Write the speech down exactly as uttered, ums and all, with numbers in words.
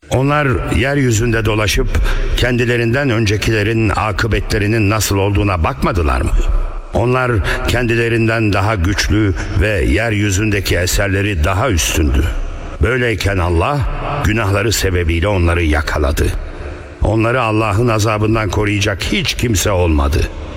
Onlar yeryüzünde dolaşıp kendilerinden öncekilerin akıbetlerinin nasıl olduğuna bakmadılar mı? Onlar kendilerinden daha güçlü ve yeryüzündeki eserleri daha üstündü. Böyleyken Allah günahları sebebiyle onları yakaladı. Onları Allah'ın azabından koruyacak hiç kimse olmadı.